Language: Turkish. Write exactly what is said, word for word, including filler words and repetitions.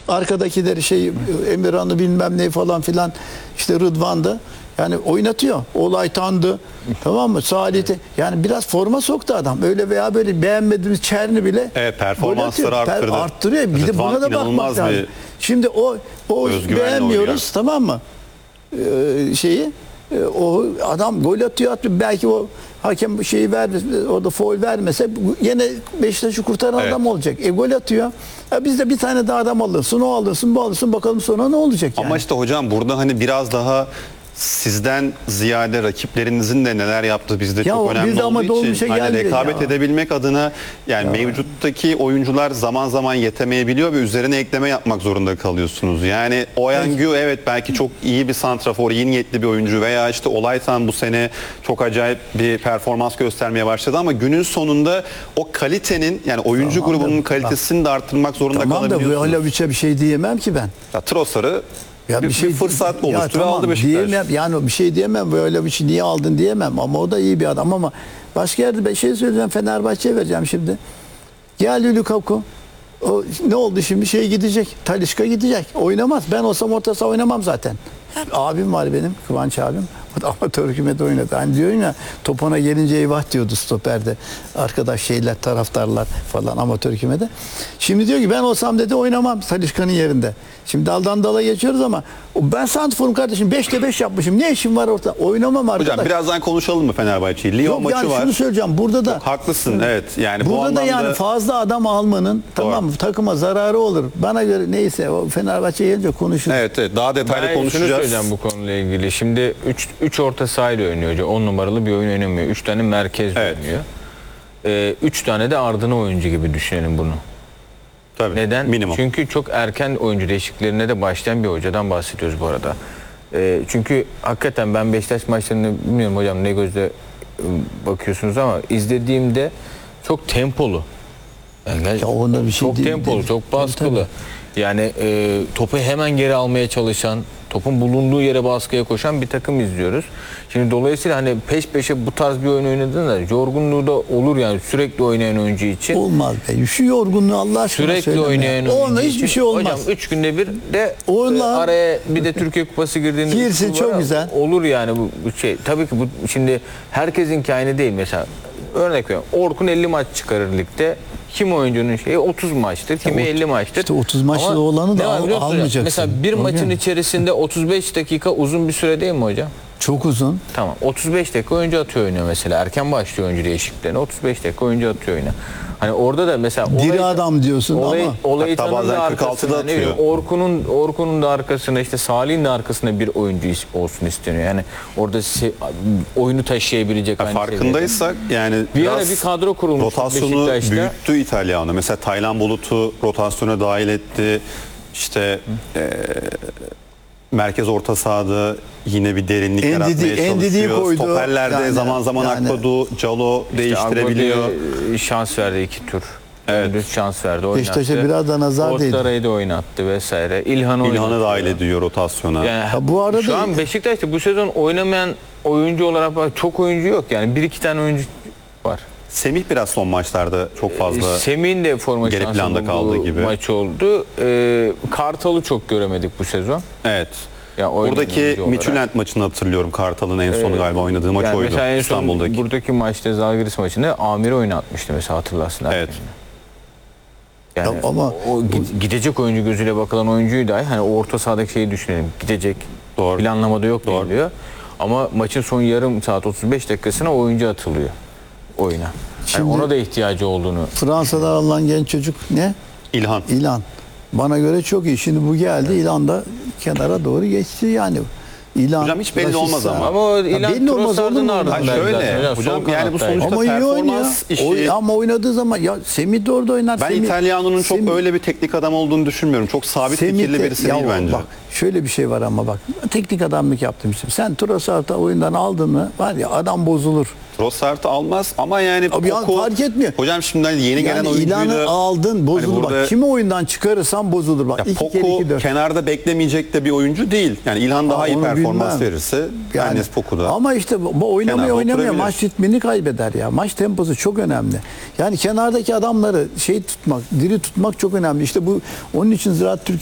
Arkadakileri şey Emirhan'ı bilmem ne falan filan işte Rıdvan'dı. Yani oynatıyor. Olay tandı. Tamam mı? Salih'te. Yani biraz forma soktu adam. Öyle veya böyle beğenmediğimiz Çerni bile evet, performansları arttırdı. Per, arttırıyor. Bir de buna da bakmak lazım. Şimdi o o beğenmiyoruz oynuyor. Tamam mı? Ee, şeyi o adam gol atıyor, atıyor. Belki o hakem şeyi vermese, orada faul vermese yine Beşiktaş'ı kurtaran evet. adam olacak. E gol atıyor. Ya biz de bir tane daha adam alırsın, o alırsın, bu alırsın. Bakalım sonra ne olacak yani. Ama işte hocam burada hani biraz daha sizden ziyade rakiplerinizin de neler yaptığı bizde ya çok önemli olduğu için hani rekabet ya. edebilmek adına yani ya. mevcuttaki oyuncular zaman zaman yetemeyebiliyor ve üzerine ekleme yapmak zorunda kalıyorsunuz. Yani Oyangü evet. evet belki çok iyi bir santrafor, iyi niyetli bir oyuncu veya işte Olaytan bu sene çok acayip bir performans göstermeye başladı ama günün sonunda o kalitenin yani oyuncu tamam grubunun da, kalitesini de arttırmak zorunda tamam kalabiliyorsunuz. Tamam da Vlahovic'e bir şey diyemem ki ben. Ya Trossard'ı Ya bir, bir şey bir fırsat oluştu tamam, ve aldı Beşiktaş. Diyemem, yani bir şey diyemem böyle bir şey niye aldın diyemem ama o da iyi bir adam ama başka yerde bir şey söyleyeceğim Fenerbahçe'ye vereceğim şimdi. Geldi Lukaku. O ne oldu şimdi şey gidecek. Talisca gidecek. Oynamaz. Ben olsam orta saha oynamam zaten. Abim var benim Kıvanç abim. O da amatör hükümete oynadı. Hani diyorsun ya topona gelince eyvah diyordu stoperde. Arkadaş şeyler taraftarlar falan amatör hükümete. Şimdi diyor ki ben olsam dedi oynamam Talisca'nın yerinde. Şimdi daldan dala geçiyoruz ama ben santrforum kardeşim beşte beş yapmışım. Ne işim var orada? Oynamam arkadaş. Hocam birazdan konuşalım mı Fenerbahçe'yi? Lyon maçı yani var. Şunu söyleyeceğim. Burada da çok haklısın. Evet. Yani burada bu anlamda da yani fazla adam almanın Doğru. tamam mı? Takıma zararı olur. Bana göre neyse o Fenerbahçe'ye gelince konuşuruz. Evet, evet. Daha detaylı ben konuşacağız. Ben şunu söyleyeceğim bu konuyla ilgili. Şimdi üç orta sahayla oynuyor. on numaralı bir oyun oynamıyor. üç tane merkez evet. oynuyor. üç ee, tane de ardına oyuncu gibi düşünelim bunu. Tabii, neden? Minimum. Çünkü çok erken oyuncu değişikliklerine de başlayan bir hocadan bahsediyoruz bu arada. Ee, çünkü hakikaten ben Beşiktaş maçlarını bilmiyorum hocam ne gözle bakıyorsunuz ama izlediğimde çok tempolu. Yani ya onda bir şey çok değil, tempolu, değil. çok baskılı. Yani e, topu hemen geri almaya çalışan, topun bulunduğu yere baskıya koşan bir takım izliyoruz. Şimdi dolayısıyla hani peş peşe bu tarz bir oyun oynadığında yorgunluğu da olur yani sürekli oynayan oyuncu için. Olmaz be. Şu yorgunluğu Allah aşkına sürekli söyleme. oynayan oyuncu Onunla hiçbir şey olmaz. Hocam üç günde bir de e, araya bir de Türkiye Kupası girdiğinde girsin çok güzel. Olur yani bu, bu şey. Tabii ki bu şimdi herkesin aynı değil mesela. Örnek veriyorum. Orkun elli maç çıkarır ligde. Kim oyuncunun şeyi otuz maçtır, kimi ya, elli maçtır. İşte otuz maçlı olanı da al, almayacaksın. Mesela bir Doğru maçın mi? içerisinde otuz beş dakika uzun bir süre değil mi hocam? Çok uzun. Tamam. otuz beş dakika oyuncu atıyor oyuna mesela. Erken başlıyor oyuncu değişikliklerine. otuz beş dakika oyuncu atıyor oyuna. Hani orada da mesela diri olay, adam diyorsun olay, ama olayı bazen kırk altıda atıyor. Orkun'un Orkun'un da arkasında işte Salih'in de arkasında bir oyuncu olsun isteniyor. Yani orada oyunu taşıyabilecek ya farkındaysak yani bir ara bir kadro kurulmuş rotasyonu büyüttü İtalyanı. Mesela Taylan Bulut'u rotasyona dahil etti. İşte e, merkez orta sahada yine bir derinlik Endidi, yaratmaya çalışıyor. Koydu. Stoperlerde yani, zaman zaman yani. Akpadu, Calo işte değiştirebiliyor. Şans verdi iki tur. Evet. Düz şans verdi. Beşiktaş'a biraz da nazar değdi. Ortarayı da oynattı vesaire. İlhan'ı İlhan'ı dahil ediyor rotasyona. Yani, ha, bu arada şu an Beşiktaş'ta bu sezon oynamayan oyuncu olarak çok oyuncu yok. Yani bir iki tane oyuncu var. Semih biraz son maçlarda çok fazla Semih'in de forma geri planda kaldığı gibi maç oldu. Ee, Kartal'ı çok göremedik bu sezon. Evet. Ya buradaki Midtjylland maçını hatırlıyorum. Kartal'ın en son ee, galiba oynadığı maç yani oydu İstanbul'daki. Buradaki maçta Zalgiris maçında Amir'i oynatmıştı mesela hatırlarsın. Evet. Yani ya ama o gidecek oyuncu gözüyle bakılan oyuncuyu dahi hani orta sahadaki şeyi düşünelim. Gidecek. Doğru. Planlamada yok Doğru. diyor. Ama maçın son yarım saat otuz beş dakikasına oyuncu atılıyor oyuna. Yani ona da ihtiyacı olduğunu. Fransa'da alınan genç çocuk ne? İlhan. İlhan. Bana göre çok iyi. Şimdi bu geldi. Evet. İlhan da kenara doğru geçti yani. İlan, hocam hiç belli olmaz ama. Ama o İlan Trossard'ın ardından. Şöyle hocam yani bu sonuçta ama performans işi. O, ama oynadığı zaman ya Semih de orada oynar. Ben İtalyanonun çok Semih, öyle bir teknik adam olduğunu düşünmüyorum. Çok sabit Semih fikirli de, birisi değil bence. Bak şöyle bir şey var ama bak. Teknik adamlık yaptım işte. Sen Trossard'ı oyundan aldın mı var ya adam bozulur. Trossard'ı almaz ama yani Abi yani fark etmiyor. Hocam şimdi yeni yani gelen oyuncuyla İlan'ı aldın bozulur hani burada, bak. Kimi oyundan çıkarırsan bozulur bak. Ya Poku kenarda beklemeyecek de bir oyuncu değil. Yani İlhan daha ha, iyi performans bilmem. verirse yani Poku da. Ama işte bu oynamaya oynamaya maç ritmini kaybeder ya. Maç temposu çok önemli. Yani kenardaki adamları şey tutmak, diri tutmak çok önemli. İşte bu onun için Ziraat Türkiye